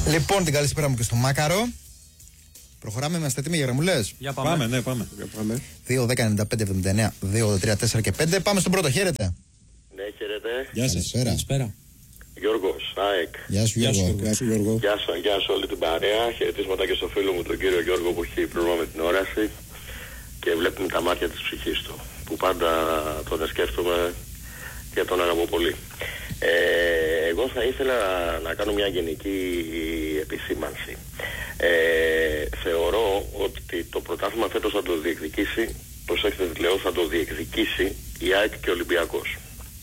Λοιπόν, την καλησπέρα μου και στο Μάκαρο. Προχωράμε, είμαστε έτοιμοι για γραμμούλες. Για πάμε. Ναι, πάμε. 2-10-95-79, 2-3-4 και 5. Πάμε στον πρώτο, χαίρετε. Ναι, χαίρετε. Γεια σας. Καλησπέρα. Γιώργος, ΑΕΚ. Γεια σου Γιώργο. Γεια σου όλη την παρέα. Χαιρετίσματα και στο φίλο μου τον κύριο Γιώργο που έχει πρόβλημα με την όραση και βλέπουμε τα μάτια της ψυχής του, που πάντα τον σκέφτομαι και τον αγαπώ πολύ. Εγώ θα ήθελα να κάνω μια γενική επισήμανση. Θεωρώ ότι το πρωτάθλημα φέτος θα το διεκδικήσει, προσέξτε τι λέω, θα το διεκδικήσει η ΑΕΚ και ο Ολυμπιακός.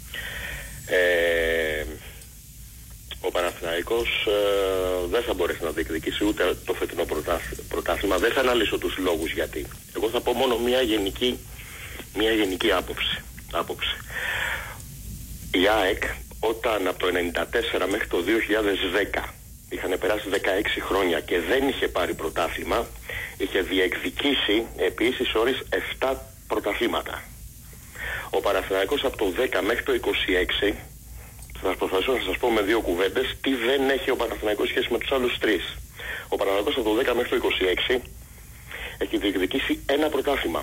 Ο Παναθηναϊκός δεν θα μπορέσει να διεκδικήσει ούτε το φετινό πρωτάθλημα. Δεν θα αναλύσω τους λόγους γιατί. Εγώ θα πω μόνο μια γενική άποψη. Η ΑΕΚ όταν από το 1994 μέχρι το 2010 είχαν περάσει 16 χρόνια και δεν είχε πάρει πρωτάθλημα, είχε διεκδικήσει επίσης όρις 7 πρωταθλήματα. Ο Παναθηναϊκός από το 10 μέχρι το 26, θα προσπαθήσω να σας πω με δύο κουβέντες τι δεν έχει ο Παναθηναϊκός σχέση με τους άλλους τρεις. Ο Παναθηναϊκός από το 10 μέχρι το 26 έχει διεκδικήσει ένα πρωτάθλημα.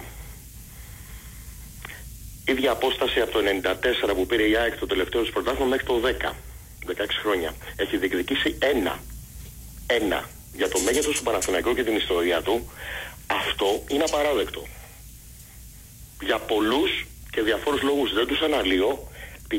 Ίδια απόσταση από το 94 που πήρε η ΑΕΚ το τελευταίο της πρωτάθλημα μέχρι το 10. 16 χρόνια. Έχει διεκδικήσει ένα. Για το μέγεθος του Παναθηναϊκού και την ιστορία του, αυτό είναι απαράδεκτο. Για πολλούς και διαφόρους λόγους δεν τους αναλύω.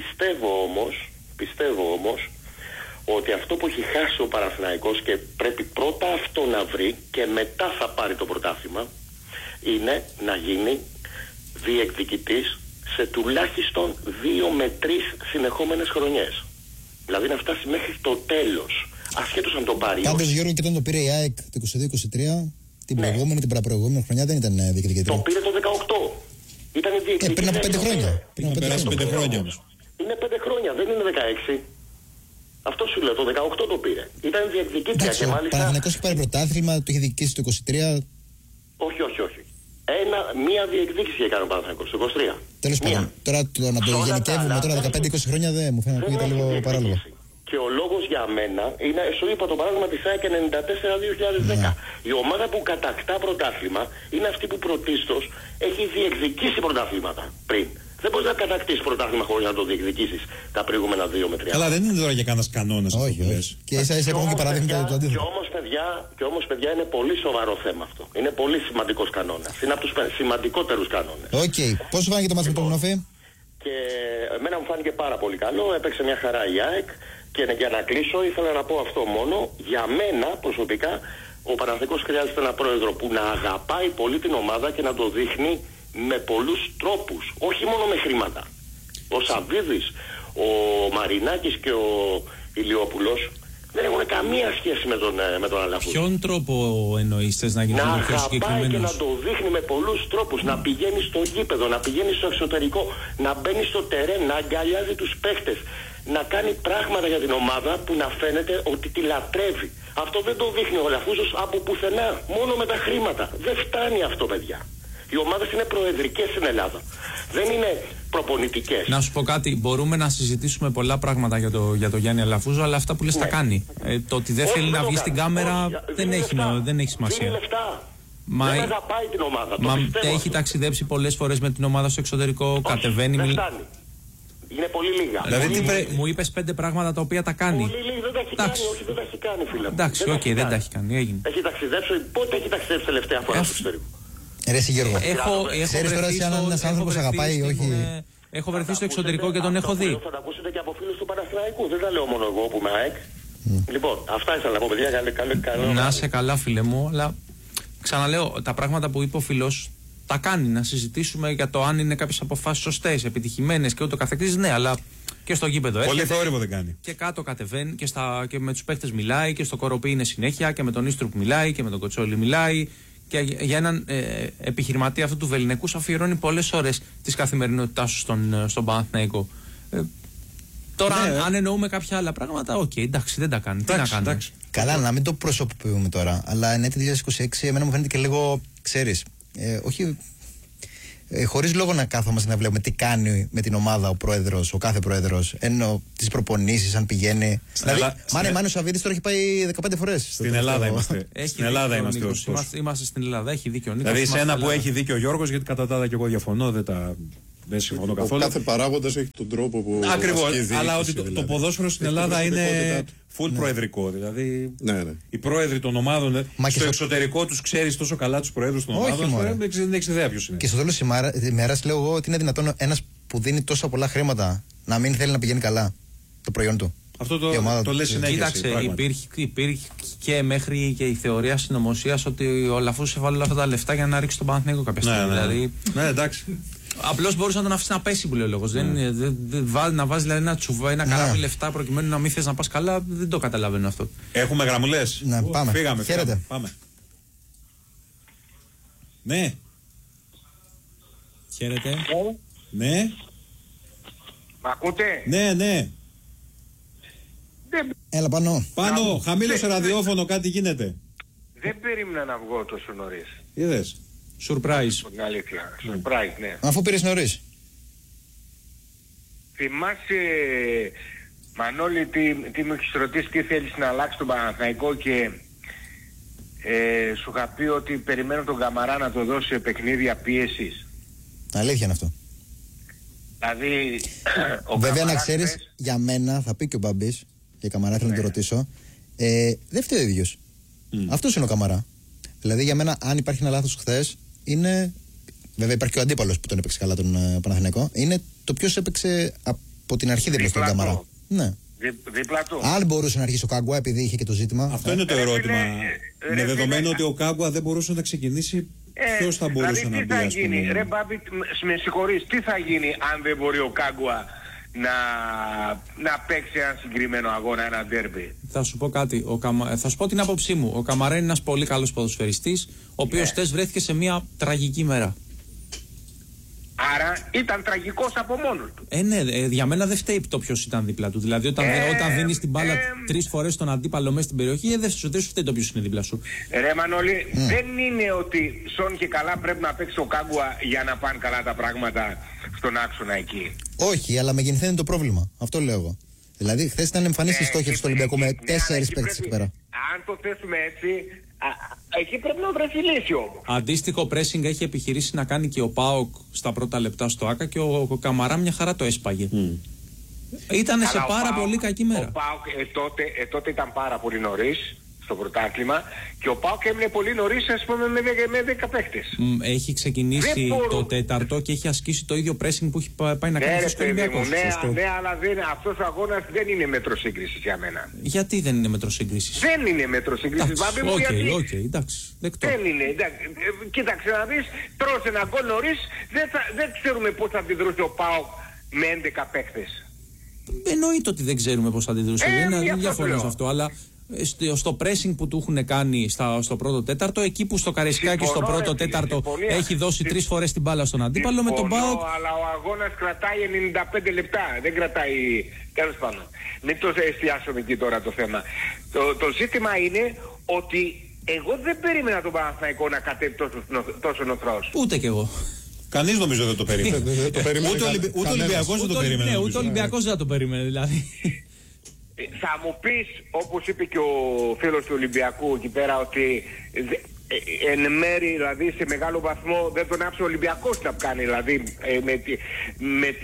Πιστεύω όμως ότι αυτό που έχει χάσει ο Παναθηναϊκός και πρέπει πρώτα αυτό να βρει και μετά θα πάρει το πρωτάθλημα, είναι να γίνει διεκδικητής σε τουλάχιστον 2 με 3 συνεχόμενες χρονιές. Δηλαδή να φτάσει μέχρι το τέλος, ασχέτως αν το πάρει. Πάντως Γιώργο, και όταν το πήρε η ΑΕΚ το 22-23, την προηγούμενη, την παραπροηγούμενη χρονιά δεν ήταν διεκδικητή. Το πήρε το 18. Ήταν διεκδικητή. Πριν από 5 χρόνια. Πριν από 5 χρόνια όμως. Είναι 5 χρόνια, δεν είναι 16. Αυτό σου λέω, το 18 το πήρε. Ήταν διεκδικήτρια και μάλιστα. Ο Παναθηναϊκός έχει πάρει πρωτάθλημα, το είχε διεκδικήσει το 23. Όχι. Μία διεκδίκηση έκανε ο Παναθηναϊκός, το 23. Τέλος πάντων, τώρα το να το γενικεύουμε τώρα 15-20 χρόνια δεν μου φαίνεται ακούγεται λίγο παράλογο. Και ο λόγος για μένα είναι, σου είπα το παράδειγμα της ΑΕΚ 94-2010. Η ομάδα που κατακτά πρωτάθλημα είναι αυτή που πρωτίστως έχει διεκδικήσει πρωτάθληματα πριν. Δεν μπορείς να κατακτήσεις πρωτάθλημα χωρίς να το διεκδικήσεις τα προηγούμενα 2 με 3. Αλλά δεν είναι τώρα για κανένας κανόνας αυτό που λες. Και ίσα-ίσα υπάρχουν και παράδειγμα το αντίθετο. Και όμως παιδιά είναι πολύ σοβαρό θέμα αυτό. Είναι πολύ σημαντικός κανόνας. Είναι από τους σημαντικότερους κανόνες. Οκ. Πώς σου φάνηκε το μάτς με τον Μνόφη? Και εμένα μου φάνηκε πάρα πολύ καλό. Έπαιξε μια χαρά η ΑΕΚ. Και για να κλείσω ήθελα να πω αυτό μόνο. Για μένα προσωπικά ο Παναθηναϊκός χρειάζεται ένα πρόεδρο που να αγαπάει πολύ την ομάδα και να το δείχνει με πολλούς τρόπους, όχι μόνο με χρήματα. Ο Σαββίδης, ο Μαρινάκης και ο Ηλιόπουλος δεν έχουν καμία σχέση με τον Αλαφούζο. Ποιον τρόπο εννοείς, θες να γίνει πιο συγκεκριμένος? Να αγαπάει και να το δείχνει με πολλούς τρόπους, να πηγαίνει στο γήπεδο, να πηγαίνει στο εξωτερικό, να μπαίνει στο τερέν, να αγκαλιάζει τους παίχτες, να κάνει πράγματα για την ομάδα που να φαίνεται ότι τη λατρεύει. Αυτό δεν το δείχνει ο Αλαφούζος από πουθενά, μόνο με τα χρήματα. Δεν φτάνει αυτό, παιδιά. Οι ομάδες είναι προεδρικές στην Ελλάδα. Δεν είναι προπονητικές. Να σου πω κάτι, μπορούμε να συζητήσουμε πολλά πράγματα για το Γιάννη Αλαφούζο, αλλά αυτά που λες τα κάνει. Το ότι δεν θέλει να βγει στην κάμερα δεν έχει σημασία. Δίνει λεφτά. Δεν αγαπάει την ομάδα. Έχει ταξιδέψει πολλές φορές με την ομάδα στο εξωτερικό, κατεβαίνει. Δεν φτάνει. Είναι πολύ λίγα. Δηλαδή μου είπες 5 πράγματα τα οποία τα κάνει. Πολύ λίγα, δεν τα έχει κάνει, όχι, δεν τα έχει κάνει, φίλε. Εντάξει, δεν τα έχει κάνει. Έχει ταξιδέψει, πότε έχει ταξιδέψει τελευταία φορά στο εξωτερικό? Ρε Γιώργο, ξέρεις τώρα αν ένας άνθρωπος αγαπάει ή όχι? Έχω βρεθεί στο εξωτερικό και τον έχω δει. Θα τα ακούσετε και από φίλους του Παναθηναϊκού. Δεν τα λέω μόνο εγώ που είμαι ΑΕΚ. Λοιπόν, αυτά ήθελα να πω, παιδιά. Καλό. Να είσαι καλά, φίλε μου, αλλά ξαναλέω, τα πράγματα που είπε ο φίλος τα κάνει. Να συζητήσουμε για το αν είναι κάποιες αποφάσεις σωστές, επιτυχημένες και ούτω καθεξής. Ναι, αλλά και στο γήπεδο πολύ θόρυβο δεν κάνει. Και κάτω κατεβαίνει και με τους παίχτες μιλάει και στο Κοροπή είναι συνέχεια και με τον Ίστρουκ μιλάει και με τον Κοτσόλη μιλάει. Και για έναν επιχειρηματία αυτού του Βεληνικού αφιερώνει πολλές ώρες της καθημερινότητάς σου στον Παναθηναϊκό. Τώρα, αν εννοούμε κάποια άλλα πράγματα, εντάξει, δεν τα κάνει. Τι να κάνει. Καλά, να μην το προσωποποιούμε τώρα. Αλλά είναι το 2026, εμένα μου φαίνεται και λίγο, ξέρεις, όχι χωρίς λόγο να κάθομαστε να βλέπουμε τι κάνει με την ομάδα ο πρόεδρος, ο κάθε πρόεδρος, ενώ τις προπονήσεις, αν πηγαίνει. Δηλαδή, Μάνο ο Σαββίδης τώρα έχει πάει 15 φορές. Στην Ελλάδα είμαστε. Στην Ελλάδα είμαστε. Είμαστε στην Ελλάδα, έχει δίκιο ο Νίκος. Δηλαδή, σε ένα που έχει δίκιο ο Γιώργος, γιατί κατά τα άλλα και εγώ διαφωνώ, δεν συμφωνώ καθόλου. Κάθε παράγοντας έχει τον τρόπο που. Ακριβώς. Αλλά ότι δηλαδή. το ποδόσφαιρο στην Ελλάδα είναι full προεδρικό. Δηλαδή, οι πρόεδροι των ομάδων στο εξωτερικό τους ξέρεις τόσο καλά τους πρόεδρους των ομάδων. Δεν έχεις ιδέα ποιος είναι. Και στο τέλος της ημέρας λέω εγώ ότι είναι δυνατόν ένας που δίνει τόσα πολλά χρήματα να μην θέλει να πηγαίνει καλά το προϊόν του. Αυτό το λες συνέχεια. Κοίταξε, υπήρχε και μέχρι και η θεωρία συνωμοσίας ότι ο Λαφούς έβαλε όλα αυτά τα λεφτά για να ρίξει τον Παναθηναϊκό κάποια στιγμή. Δηλαδή, ναι, εντάξει. Απλώς μπορούσε να τον αφήσει να πέσει που λέει ο λόγος. Να βάζει δηλαδή ένα καράβι λεφτά προκειμένου να μην θες να πας καλά, δεν το καταλαβαίνω αυτό. Έχουμε γραμμουλές. Ναι, πάμε. Φύγαμε. Πάμε. Ναι. Χαίρετε. Ναι. Μ' ακούτε? Ναι. Έλα πάνω. Χαμήλωσε ραδιόφωνο, κάτι γίνεται. Δεν περίμενα να βγω τόσο νωρίς. Είδες. Surprise. Την αλήθεια. Surprise, ναι. Αφού πήρες νωρίς. Θυμάσαι, Μανώλη, τι μου έχεις ρωτήσει, τι θέλεις να αλλάξει τον Παναθηναϊκό και σου είχα πει ότι περιμένω τον Καμαρά να το δώσει σε παιχνίδια πίεσης. Αλήθεια είναι αυτό. Δηλαδή, βέβαια να ξέρεις, για μένα, θα πει και ο Μπαμπής, για Καμαρά θέλω να το ρωτήσω, δεν φταίει ο ίδιος. Αυτός είναι ο Καμαρά. Δηλαδή για μένα, αν υπάρχει ένα λάθος χθες, είναι. Βέβαια υπάρχει και ο αντίπαλος που τον έπαιξε καλά τον Παναθηναϊκό. Είναι το ποιος έπαιξε από την αρχή δίπλα στον Καμαρά. Ναι. Δίπλα του. Αν μπορούσε να αρχίσει ο Κάγκουα, επειδή είχε και το ζήτημα. Αυτό είναι το ερώτημα. Με δεδομένο ότι ο Κάγκουα δεν μπορούσε να ξεκινήσει, ποιος θα μπορούσε δηλαδή, να μπει? Τι θα γίνει, ρε Μπάμπη, με συγχωρείς, τι θα γίνει αν δεν μπορεί ο Κάγκουα να παίξει ένα συγκεκριμένο αγώνα, ένα ντέρμπι? Θα σου πω κάτι. Θα σου πω την άποψή μου. Ο Καμαρά είναι ένας πολύ καλός ποδοσφαιριστής, ο οποίος χτες βρέθηκε σε μια τραγική μέρα. Άρα ήταν τραγικός από μόνος του. Ναι, για μένα δεν φταίει το ποιος ήταν δίπλα του. Δηλαδή, όταν δίνεις την μπάλα 3 φορές στον αντίπαλο μέσα στην περιοχή, δεν σου φταίει το ποιος είναι δίπλα σου. Ρε Μανώλη, δεν είναι ότι σον και καλά πρέπει να παίξει ο Κάγκουα για να πάνε καλά τα πράγματα στον άξονα εκεί. Όχι, αλλά με γεννηθένει το πρόβλημα. Αυτό λέω εγώ. Δηλαδή, χθες ήταν εμφανής η στόχευση του Ολυμπιακού με 4 παίκτες εκεί πέρα. Αν το θέσουμε έτσι, εκεί πρέπει να βρεθεί λύση όμως. Αντίστοιχο pressing έχει επιχειρήσει να κάνει και ο ΠΑΟΚ στα πρώτα λεπτά στο ΆΚΑ και ο Καμαρά μια χαρά το έσπαγε. Ήταν σε πάρα πολύ κακή μέρα. Ο ΠΑΟΚ τότε ήταν πάρα πολύ νωρίς στο πρωτάθλημα και ο ΠΑΟΚ έμεινε πολύ νωρίς, ας πούμε, με 10 παίκτες. Έχει ξεκινήσει το τέταρτο και έχει ασκήσει το ίδιο pressing που έχει πάει να κάνει στο Ολυμπιακό. Ναι, αλλά αυτός ο αγώνας δεν είναι μέτρο σύγκρισης για μένα. Γιατί δεν είναι μέτρο σύγκρισης? Δεν είναι μέτρο σύγκρισης. Οκ, εντάξει. Δεν είναι. Κοίταξε να δεις, τρως ένα γκολ νωρίς, δεν ξέρουμε πώς θα αντιδρούσε ο ΠΑΟΚ με 11 παίκτες. Εννοείται ότι δεν ξέρουμε πώς θα αντιδρούσε. Δεν διαφωνώ σε αυτό, αλλά στο pressing που του έχουν κάνει στο πρώτο τέταρτο, εκεί που στο Καρεσκάκι στο πρώτο τέταρτο έχει δώσει 3 φορές την μπάλα στον αντίπαλο με τον ΠΑΟΚ. Αλλά ο αγώνας κρατάει 95 λεπτά, δεν κρατάει. Τέλος πάντων, μην το εστιάσουμε εκεί τώρα το θέμα. Το ζήτημα είναι ότι εγώ δεν περίμενα τον Παναθηναϊκό να κατέβει τόσο νοθρός. Ούτε κι εγώ. Κανείς νομίζω δεν το περίμενε. Ούτε ο Ολυμπιακός δεν το περίμενε. Ούτε ο Ολυμπιακός δεν το περίμενε δηλαδή. Θα μου πεις, όπως είπε και ο φίλος του Ολυμπιακού εκεί πέρα, ότι εν μέρη, δηλαδή σε μεγάλο βαθμό δεν τον άφησε ο Ολυμπιακός να κάνει, δηλαδή με